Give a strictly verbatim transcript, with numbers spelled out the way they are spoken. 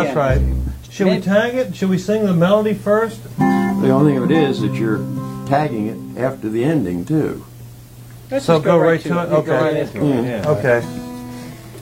that's right. Should we tag it? Should we sing the melody first? The only thing of it is that you're tagging it after the ending, too. Let's So just go right right to to it. it? Go Okay. right into it, yeah. Okay.